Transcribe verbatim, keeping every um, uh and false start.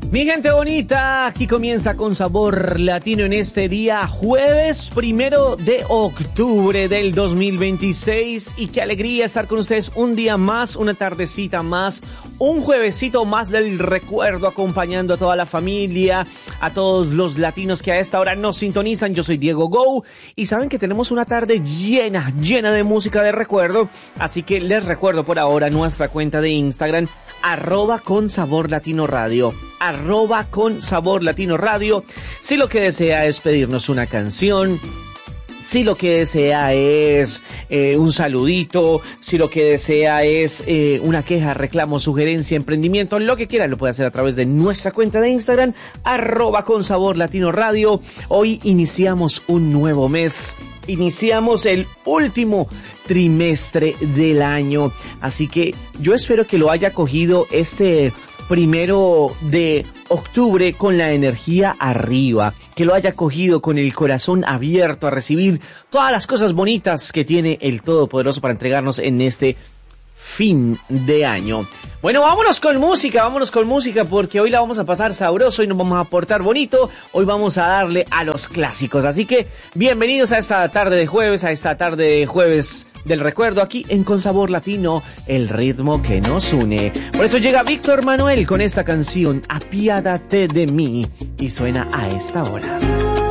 Mi gente bonita, aquí comienza Con Sabor Latino en este día, jueves primero de octubre del dos mil veintiséis. Y qué alegría estar con ustedes un día más, una tardecita más, un juevesito más del recuerdo, acompañando a toda la familia, a todos los latinos que a esta hora nos sintonizan. Yo soy Diego Go y saben que tenemos una tarde llena, llena de música de recuerdo. Así que les recuerdo por ahora nuestra cuenta de Instagram, arroba Con Sabor Latino Radio. Arroba Con Sabor Latino Radio. Si lo que desea es pedirnos una canción, si lo que desea es eh, un saludito, si lo que desea es eh, una queja, reclamo, sugerencia, emprendimiento, lo que quiera, lo puede hacer a través de nuestra cuenta de Instagram, arroba Con Sabor Latino Radio. Hoy iniciamos un nuevo mes. Iniciamos el último trimestre del año. Así que yo espero que lo haya cogido este primero de octubre con la energía arriba, que lo haya cogido con el corazón abierto a recibir todas las cosas bonitas que tiene el Todopoderoso para entregarnos en este fin de año. Bueno, vámonos con música, vámonos con música porque hoy la vamos a pasar sabroso y nos vamos a portar bonito. Hoy vamos a darle a los clásicos, así que bienvenidos a esta tarde de jueves, a esta tarde de jueves del recuerdo aquí en Con Sabor Latino, el ritmo que nos une. Por eso llega Víctor Manuel con esta canción, Apiádate de mí, y suena a esta hora.